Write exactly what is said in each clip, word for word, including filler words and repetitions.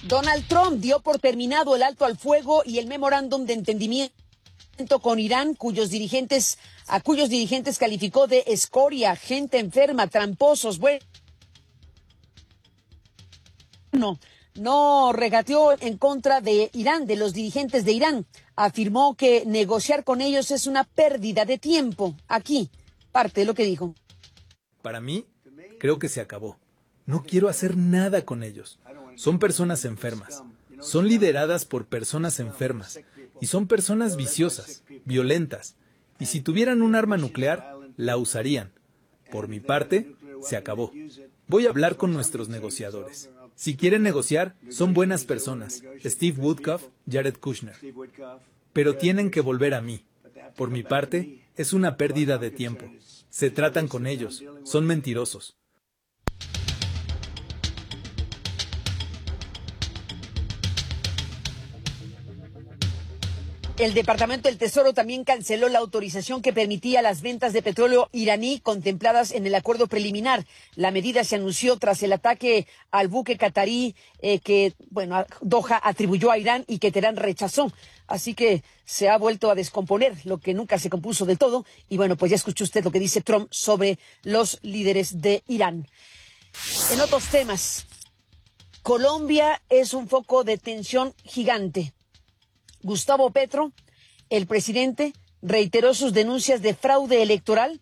Donald Trump dio por terminado el alto al fuego y el memorándum de entendimiento con Irán, cuyos dirigentes, a cuyos dirigentes calificó de escoria, gente enferma, tramposos. Bueno, no regateó en contra de Irán, de los dirigentes de Irán. Afirmó que negociar con ellos es una pérdida de tiempo. Aquí, parte de lo que dijo. Para mí, creo que se acabó. No quiero hacer nada con ellos. Son personas enfermas. Son lideradas por personas enfermas. Y son personas viciosas, violentas. Y si tuvieran un arma nuclear, la usarían. Por mi parte, se acabó. Voy a hablar con nuestros negociadores. Si quieren negociar, son buenas personas. Steve Woodcock, Jared Kushner. Pero tienen que volver a mí. Por mi parte, es una pérdida de tiempo. Se tratan con ellos. Son mentirosos. El Departamento del Tesoro también canceló la autorización que permitía las ventas de petróleo iraní contempladas en el acuerdo preliminar. La medida se anunció tras el ataque al buque catarí eh, que, bueno, Doha atribuyó a Irán y que Teherán rechazó. Así que se ha vuelto a descomponer, lo que nunca se compuso del todo. Y bueno, pues ya escuchó usted lo que dice Trump sobre los líderes de Irán. En otros temas, Colombia es un foco de tensión gigante. Gustavo Petro, el presidente, reiteró sus denuncias de fraude electoral,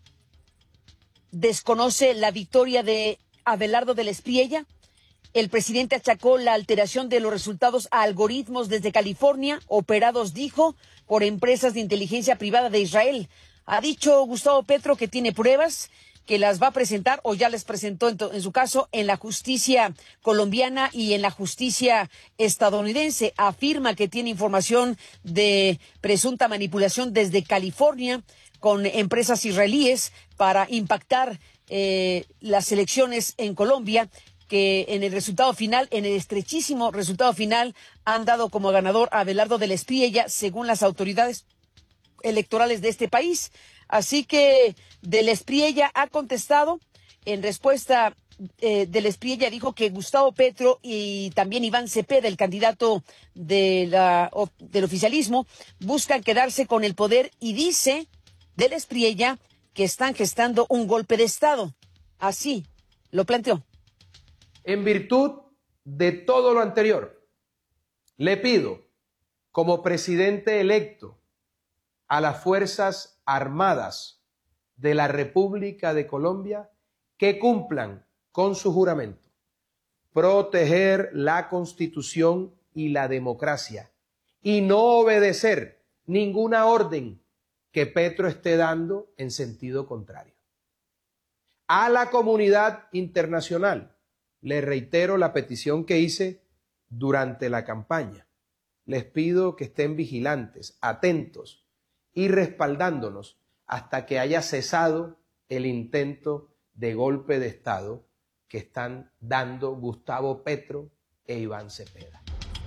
desconoce la victoria de Abelardo del Espriella. El presidente achacó la alteración de los resultados a algoritmos desde California, operados, dijo, por empresas de inteligencia privada de Israel. Ha dicho Gustavo Petro que tiene pruebas, que las va a presentar o ya les presentó en, en su caso en la justicia colombiana y en la justicia estadounidense. Afirma que tiene información de presunta manipulación desde California con empresas israelíes para impactar eh, las elecciones en Colombia, que en el resultado final, en el estrechísimo resultado final, han dado como ganador a Abelardo del Espriella, según las autoridades electorales de este país. Así que del Espriella ha contestado en respuesta. Eh, del Espriella dijo que Gustavo Petro y también Iván Cepeda, el candidato de la, o, del oficialismo, buscan quedarse con el poder y dice del Espriella que están gestando un golpe de Estado. Así lo planteó. En virtud de todo lo anterior, le pido como presidente electo a las Fuerzas Armadas de la República de Colombia que cumplan con su juramento, proteger la Constitución y la democracia y no obedecer ninguna orden que Petro esté dando en sentido contrario. A la comunidad internacional le reitero la petición que hice durante la campaña. Les pido que estén vigilantes, atentos y respaldándonos hasta que haya cesado el intento de golpe de Estado que están dando Gustavo Petro e Iván Cepeda.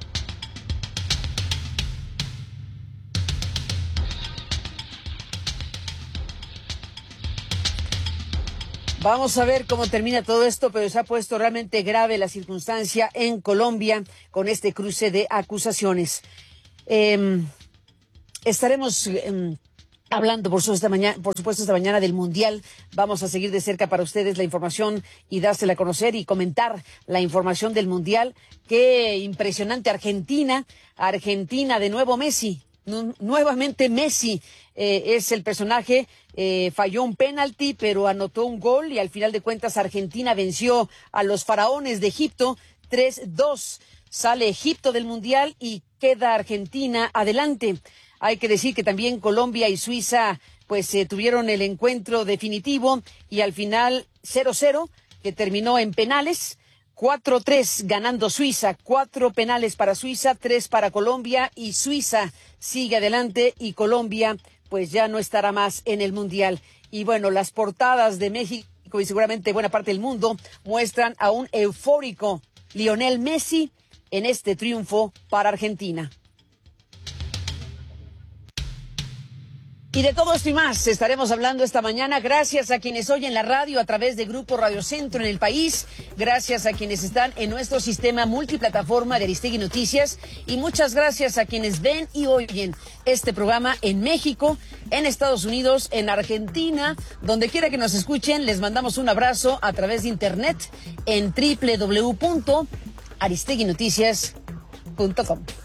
Vamos a ver cómo termina todo esto, pero se ha puesto realmente grave la circunstancia en Colombia con este cruce de acusaciones. Eh, estaremos eh, hablando, por supuesto, esta mañana, por supuesto, esta mañana del Mundial. Vamos a seguir de cerca para ustedes la información y dársela a conocer y comentar la información del Mundial. Qué impresionante Argentina, Argentina de nuevo Messi. Nuevamente Messi eh, es el personaje, eh, falló un penalti, pero anotó un gol y al final de cuentas Argentina venció a los faraones de Egipto tres dos. Sale Egipto del Mundial y queda Argentina adelante. Hay que decir que también Colombia y Suiza pues eh, tuvieron el encuentro definitivo y al final cero cero, que terminó en penales. cuatro tres ganando Suiza, cuatro penales para Suiza, tres para Colombia y Suiza sigue adelante y Colombia pues ya no estará más en el Mundial. Y bueno, las portadas de México y seguramente buena parte del mundo muestran a un eufórico Lionel Messi en este triunfo para Argentina. Y de todo esto y más estaremos hablando esta mañana. Gracias a quienes oyen la radio a través de Grupo Radio Centro en el país. Gracias a quienes están en nuestro sistema multiplataforma de Aristegui Noticias. Y muchas gracias a quienes ven y oyen este programa en México, en Estados Unidos, en Argentina, donde quiera que nos escuchen. Les mandamos un abrazo a través de internet en doble u doble u doble u punto aristegui noticias punto com.